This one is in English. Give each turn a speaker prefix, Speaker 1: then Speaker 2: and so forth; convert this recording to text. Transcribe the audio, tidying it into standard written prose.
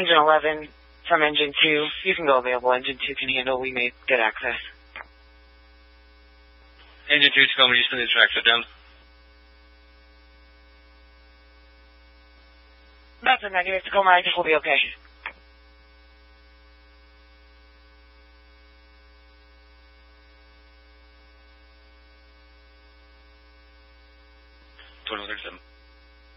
Speaker 1: Engine 11 from Engine 2. You can go available. Engine 2 can handle. We may get access.
Speaker 2: Engine 2, Tacoma, you still need to track set down?
Speaker 1: That's a negative, Tacoma. I think we'll be okay.
Speaker 2: Total 37.